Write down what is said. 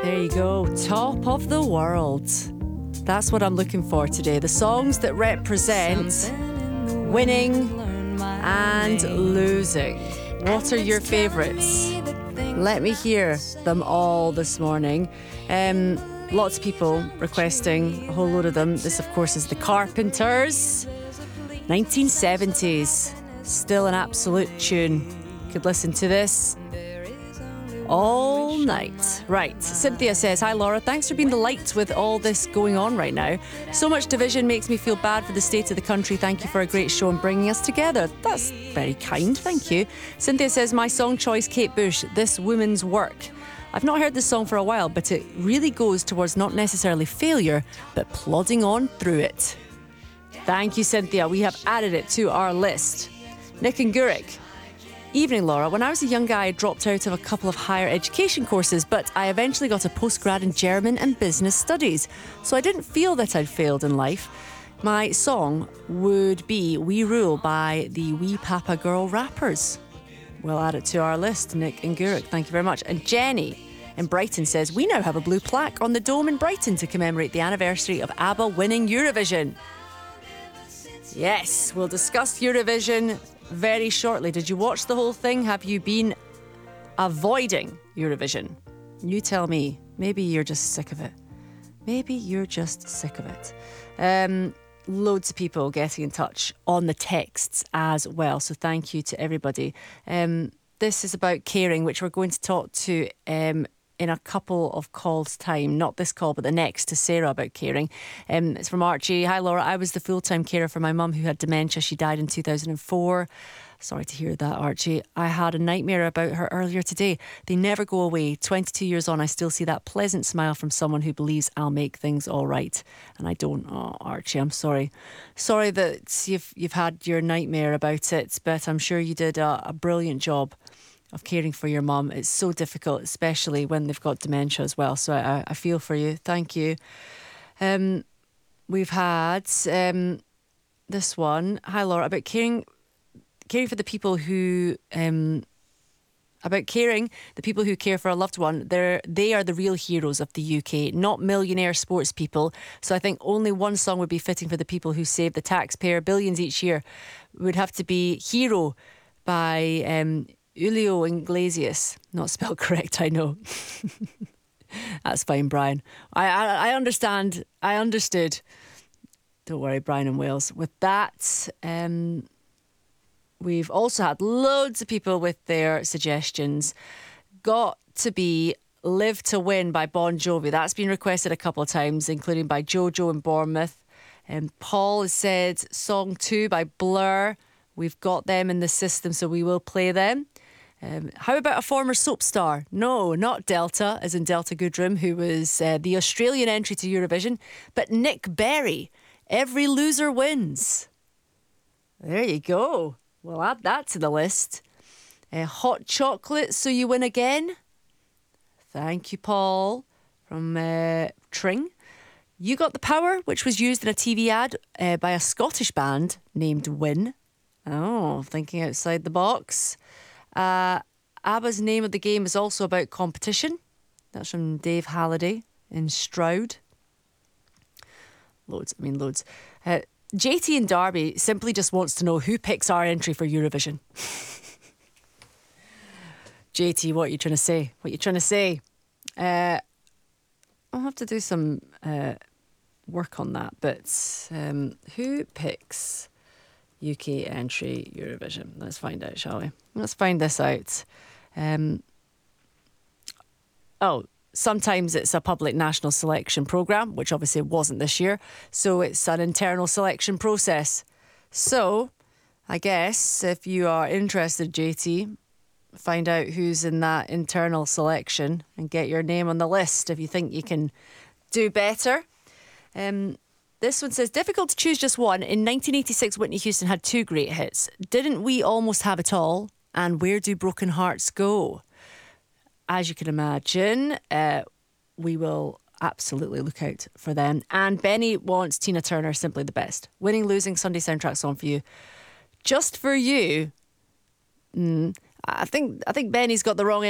There you go. Top of the world. That's what I'm looking for today. The songs that represent winning and losing. What are your favourites? Let me hear them all this morning. Lots of people requesting a whole load of them. This, of course, is The Carpenters. 1970s. Still an absolute tune. Could listen to this all night. Right, Cynthia says, hi Laura, thanks for being the light with all this going on right now. So much division makes me feel bad for the state of the country. Thank you for a great show and bringing us together. That's very kind, thank you. Cynthia says, my song choice, Kate Bush, This Woman's Work. I've not heard this song for a while, but it really goes towards not necessarily failure, but plodding on through it. Thank you, Cynthia. We have added it to our list. Nick and Gurek. Evening, Laura. When I was a young guy, I dropped out of a couple of higher education courses, but I eventually got a postgrad in German and business studies. So I didn't feel that I'd failed in life. My song would be We Rule by the Wee Papa Girl Rappers. We'll add it to our list, Nick and Gurek. Thank you very much. And Jenny in Brighton says, we now have a blue plaque on the dome in Brighton to commemorate the anniversary of ABBA winning Eurovision. Yes, we'll discuss Eurovision very shortly. Did you watch the whole thing? Have you been avoiding Eurovision? You tell me. Maybe you're just sick of it. Maybe you're just sick of it. Loads of people getting in touch on the texts as well. So thank you to everybody. This is about caring, which we're going to talk to in a couple of calls' time. Not this call, but the next, to Sarah about caring. It's from Archie. Hi, Laura. I was the full-time carer for my mum who had dementia. She died in 2004. Sorry to hear that, Archie. I had a nightmare about her earlier today. They never go away. 22 years on, I still see that pleasant smile from someone who believes I'll make things all right. And I don't. Oh, Archie, I'm sorry. Sorry that you've had your nightmare about it, but I'm sure you did a brilliant job of caring for your mum. It's so difficult, especially when they've got dementia as well. So I feel for you. Thank you. We've had this one. Hi, Laura. About caring for the people who the people who care for a loved one. They are the real heroes of the UK, not millionaire sports people. So I think only one song would be fitting for the people who save the taxpayer billions each year. It would have to be Hero by Julio Iglesias. Not spelled correct, I know. That's fine, Brian. I understand. I understood. Don't worry, Brian in Wales. With that, we've also had loads of people with their suggestions. Got to be Live to Win by Bon Jovi. That's been requested a couple of times, including by Jojo in Bournemouth. Paul has said Song 2 by Blur. We've got them in the system, so we will play them. How about a former soap star? No, not Delta, as in Delta Goodrem, who was the Australian entry to Eurovision, but Nick Berry. Every loser wins. There you go. We'll add that to the list. Hot Chocolate, So You Win Again. Thank you, Paul, from Tring. You Got the Power, which was used in a TV ad by a Scottish band named Win. Oh, thinking outside the box. ABBA's Name of the Game is also about competition. That's from Dave Halliday in Stroud. Loads. JT in Derby simply just wants to know who picks our entry for Eurovision. JT, what are you trying to say? I'll have to do some work on that. But who picks UK entry Eurovision? Let's find out, shall we? Let's find this out. Sometimes it's a public national selection programme, which obviously wasn't this year. So it's an internal selection process. So I guess if you are interested, JT, find out who's in that internal selection and get your name on the list if you think you can do better. This one says, difficult to choose just one. In 1986, Whitney Houston had two great hits. Didn't We Almost Have It All? And Where Do Broken Hearts Go? As you can imagine, we will absolutely look out for them. And Benny wants Tina Turner, Simply the Best. Winning, losing, Sunday soundtrack song for you. Just for you. I think Benny's got the wrong